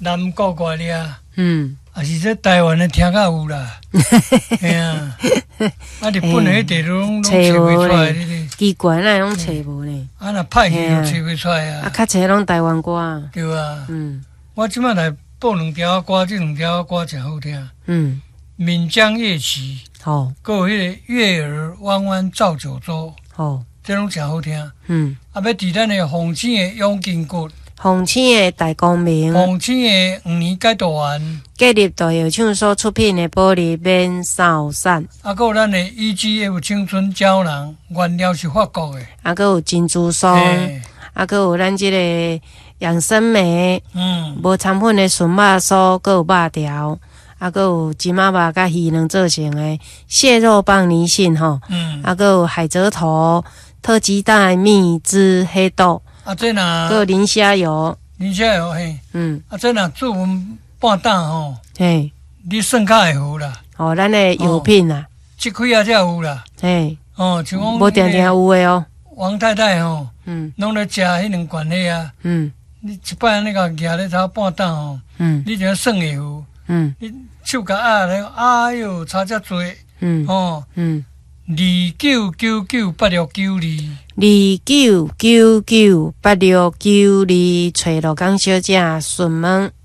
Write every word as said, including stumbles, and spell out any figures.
南国外哩啊， 嗯， 啊是这台湾的听较有啦，嘿啊，啊日本的迄地拢拢找袂出来，你哩， 奇怪那拢找无呢， 啊那派去就找袂出来啊， 啊， 较找拢台湾歌， 对啊， 嗯我即摆来播两条歌，这两条歌真好听， 嗯， 闽江夜曲， 好， 还有迄个月儿弯弯照九州， 好， 这拢真好听。 嗯， 啊，要伫咱的红星的永金谷， 红星的大光明， 红星的五年解读完， 建立大药厂所出品的玻璃免扫伞， 啊，还有咱的 E G F 青春胶囊，原料是法国的， 啊，还有珍珠松， 嘿啊，还有咱这个养生梅， 嗯， 无掺粉的纯肉酥，还有肉条，啊，还有金马肉甲鱼卵做成的蟹肉棒泥杏吼， 嗯， 啊，还有海蜇头、特级蛋、蜜汁黑豆， 啊，这若还有磷虾油， 而且哦嘿， 嗯， 啊，这若做文半档吼， 嘿， 你算较会好啦， 哦，咱的药品啊， 即开啊才有啦， 嘿， 哦，像讲无定定有的哦， 王太太吼， 嗯拢咧食迄两罐迄啊， 嗯你一摆那个举咧差半档吼， 嗯你就算会好， 嗯你手甲压咧，哎哟，差遮多， 嗯哦。 嗯， 二九九九八六九二， 二九九九八六九二，找罗江小姐询问。